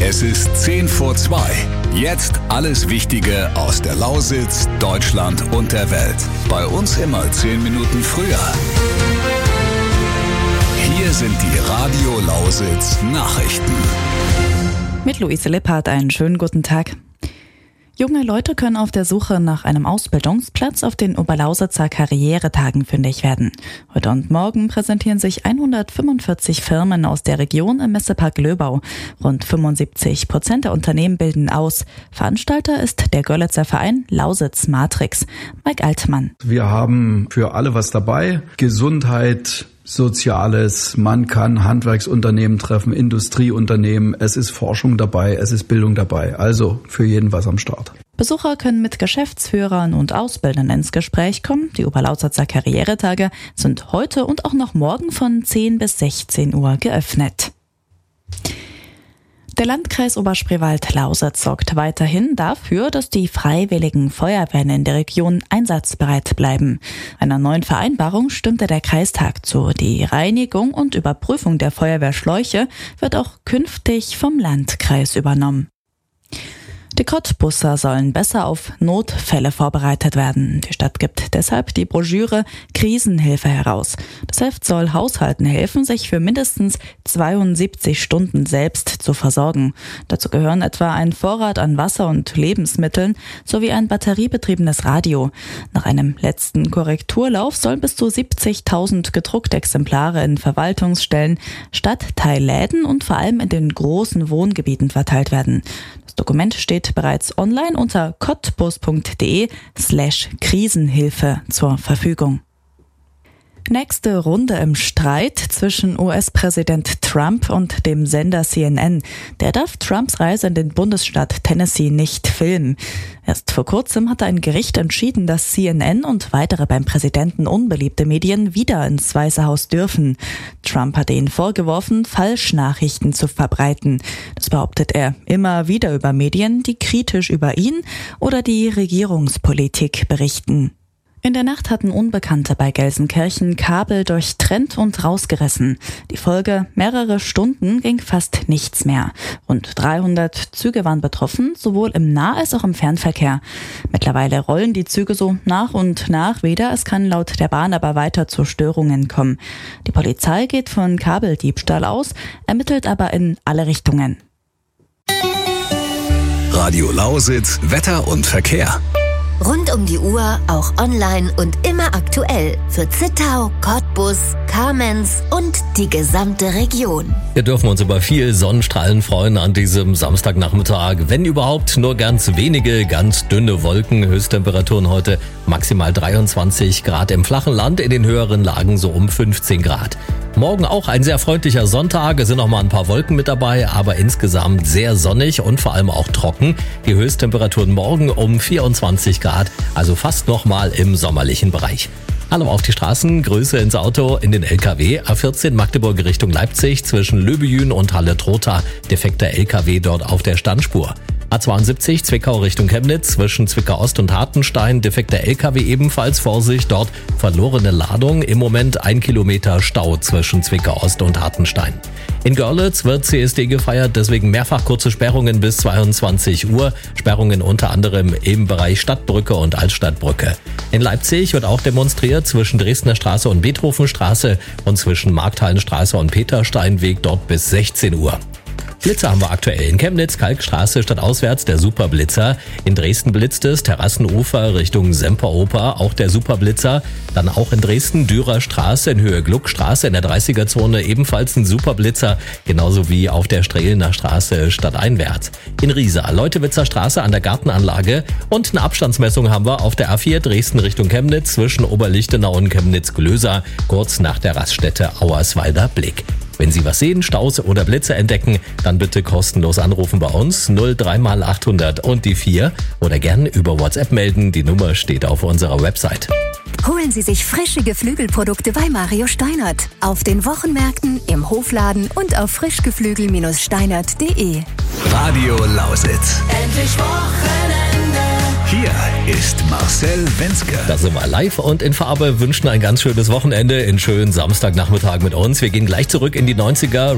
Es ist 10:02. Jetzt alles Wichtige aus der Lausitz, Deutschland und der Welt. Bei uns immer 10 Minuten früher. Hier sind die Radio Lausitz Nachrichten. Mit Luise Lippert einen schönen guten Tag. Junge Leute können auf der Suche nach einem Ausbildungsplatz auf den Oberlausitzer Karrieretagen fündig werden. Heute und morgen präsentieren sich 145 Firmen aus der Region im Messepark Löbau. Rund 75% der Unternehmen bilden aus. Veranstalter ist der Görlitzer Verein Lausitz Matrix. Mike Altmann. Wir haben für alle was dabei. Gesundheit, Soziales, man kann Handwerksunternehmen treffen, Industrieunternehmen, es ist Forschung dabei, es ist Bildung dabei, also für jeden was am Start. Besucher können mit Geschäftsführern und Ausbildern ins Gespräch kommen. Die Oberlausitzer Karrieretage sind heute und auch noch morgen von 10 bis 16 Uhr geöffnet. Der Landkreis Oberspreewald-Lausitz sorgt weiterhin dafür, dass die freiwilligen Feuerwehren in der Region einsatzbereit bleiben. Einer neuen Vereinbarung stimmte der Kreistag zu. Die Reinigung und Überprüfung der Feuerwehrschläuche wird auch künftig vom Landkreis übernommen. Die Cottbusser sollen besser auf Notfälle vorbereitet werden. Die Stadt gibt deshalb die Broschüre Krisenhilfe heraus. Das Heft soll Haushalten helfen, sich für mindestens 72 Stunden selbst zu versorgen. Dazu gehören etwa ein Vorrat an Wasser und Lebensmitteln sowie ein batteriebetriebenes Radio. Nach einem letzten Korrekturlauf sollen bis zu 70.000 gedruckte Exemplare in Verwaltungsstellen, Stadtteilläden und vor allem in den großen Wohngebieten verteilt werden. Das Dokument steht bereits online unter cottbus.de/Krisenhilfe zur Verfügung. Nächste Runde im Streit zwischen US-Präsident Trump und dem Sender CNN. Der darf Trumps Reise in den Bundesstaat Tennessee nicht filmen. Erst vor kurzem hatte ein Gericht entschieden, dass CNN und weitere beim Präsidenten unbeliebte Medien wieder ins Weiße Haus dürfen. Trump hatte ihnen vorgeworfen, Falschnachrichten zu verbreiten. Das behauptet er immer wieder über Medien, die kritisch über ihn oder die Regierungspolitik berichten. In der Nacht hatten Unbekannte bei Gelsenkirchen Kabel durchtrennt und rausgerissen. Die Folge: mehrere Stunden ging fast nichts mehr. Rund 300 Züge waren betroffen, sowohl im Nah- als auch im Fernverkehr. Mittlerweile rollen die Züge so nach und nach wieder. Es kann laut der Bahn aber weiter zu Störungen kommen. Die Polizei geht von Kabeldiebstahl aus, ermittelt aber in alle Richtungen. Radio Lausitz, Wetter und Verkehr. Rund um die Uhr, auch online und immer aktuell für Zittau, Cottbus, Kamenz und die gesamte Region. Wir dürfen uns über viel Sonnenstrahlen freuen an diesem Samstagnachmittag. Wenn überhaupt, nur ganz wenige, ganz dünne Wolken. Höchsttemperaturen heute maximal 23 Grad im flachen Land, in den höheren Lagen so um 15 Grad. Morgen auch ein sehr freundlicher Sonntag. Es sind noch mal ein paar Wolken mit dabei, aber insgesamt sehr sonnig und vor allem auch trocken. Die Höchsttemperaturen morgen um 24 Grad, also fast noch mal im sommerlichen Bereich. Hallo auf die Straßen, Grüße ins Auto, in den LKW. A14 Magdeburg Richtung Leipzig zwischen Löbejün und Halle-Trotha. Defekter LKW dort auf der Standspur. A72 Zwickau Richtung Chemnitz zwischen Zwickau Ost und Hartenstein. Defekter LKW ebenfalls, Vorsicht, dort verlorene Ladung. Im Moment 1 Kilometer Stau zwischen Zwickau Ost und Hartenstein. In Görlitz wird CSD gefeiert, deswegen mehrfach kurze Sperrungen bis 22 Uhr. Sperrungen unter anderem im Bereich Stadtbrücke und Altstadtbrücke. In Leipzig wird auch demonstriert zwischen Dresdner Straße und Beethovenstraße und zwischen Markthallenstraße und Petersteinweg, dort bis 16 Uhr. Blitzer haben wir aktuell in Chemnitz, Kalkstraße stadtauswärts der Superblitzer. In Dresden blitzt es, Terrassenufer Richtung Semperoper, auch der Superblitzer. Dann auch in Dresden Dürer Straße in Höhe Gluckstraße in der 30er-Zone ebenfalls ein Superblitzer, genauso wie auf der Strehlener Straße stadteinwärts. In Riesa Leutewitzer Straße an der Gartenanlage und eine Abstandsmessung haben wir auf der A4 Dresden Richtung Chemnitz zwischen Oberlichtenau und Chemnitz-Glöser, kurz nach der Raststätte Auerswalder Blick. Wenn Sie was sehen, Staus oder Blitze entdecken, dann bitte kostenlos anrufen bei uns 03 mal 800 und die 4 oder gern über WhatsApp melden. Die Nummer steht auf unserer Website. Holen Sie sich frische Geflügelprodukte bei Mario Steinert. Auf den Wochenmärkten, im Hofladen und auf frischgeflügel-steinert.de. Radio Lausitz. Endlich Wochenende. Hier ist Marcel Wenzke. Da sind wir live und in Farbe, wünschen ein ganz schönes Wochenende, einen schönen Samstagnachmittag mit uns. Wir gehen gleich zurück in die 90er.